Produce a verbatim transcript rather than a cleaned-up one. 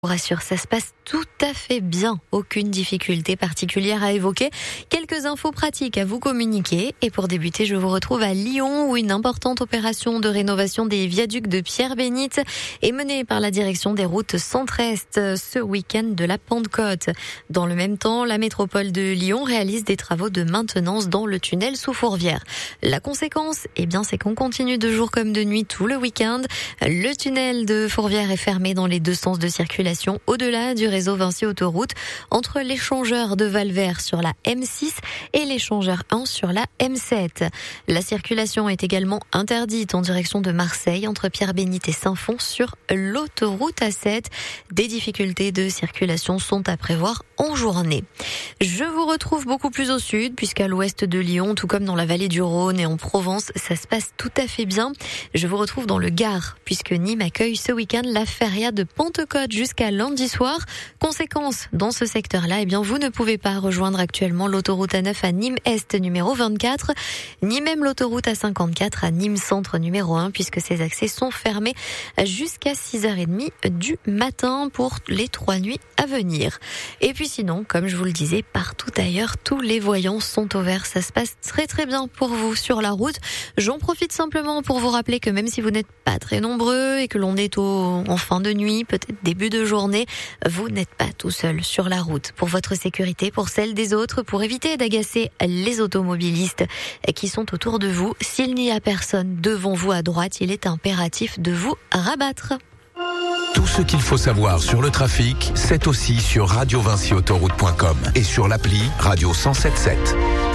vous rassure, ça se passe tout à fait bien. Aucune difficulté particulière à évoquer. Quelques infos pratiques à vous communiquer. Et pour débuter, je vous retrouve à Lyon où une importante opération de rénovation des viaducs de Pierre-Bénite est menée par la direction des routes centre-est ce week-end de la Pentecôte. Dans le même temps, la métropole de Lyon réalise des travaux de maintenance dans le tunnel sous Fourvière. La conséquence, eh bien, c'est qu'on continue de jour comme de nuit tout le week-end. Le tunnel de Fourvière est fermé dans les deux sens de circulation au-delà du réseau Vinci Autoroute entre l'échangeur de Valvert sur la M six et l'échangeur un sur la M sept. La circulation est également interdite en direction de Marseille entre Pierre-Bénite et Saint-Fond sur l'autoroute A sept. Des difficultés de circulation sont à prévoir en journée. Je vous retrouve beaucoup plus au sud puisqu'à l'ouest de Lyon, tout comme dans la vallée du Rhône et en Provence, ça se passe tout à fait bien. Je vous retrouve dans le Gard puisque Nîmes accueille ce week-end la feria de Pentecôte jusqu'à lundi soir. Conséquence, dans ce secteur-là, eh bien, vous ne pouvez pas rejoindre actuellement l'autoroute A neuf à Nîmes-Est numéro vingt-quatre, ni même l'autoroute A cinquante-quatre à Nîmes-Centre numéro un, puisque ces accès sont fermés jusqu'à six heures trente du matin pour les trois nuits à venir. Et puis sinon, comme je vous le disais, partout ailleurs, tous les voyants sont au vert. Ça se passe très très bien pour vous sur la route. J'en profite simplement pour vous rappeler que même si vous n'êtes pas très nombreux et que l'on est au, en fin de nuit, peut-être début de journée, vous n'êtes pas tout seul sur la route. Pour votre sécurité, pour celle des autres, pour éviter d'agacer les automobilistes qui sont autour de vous, s'il n'y a personne devant vous à droite, il est impératif de vous rabattre. Tout ce qu'il faut savoir sur le trafic, c'est aussi sur radio vinci autoroute point com et sur l'appli Radio cent soixante-dix-sept.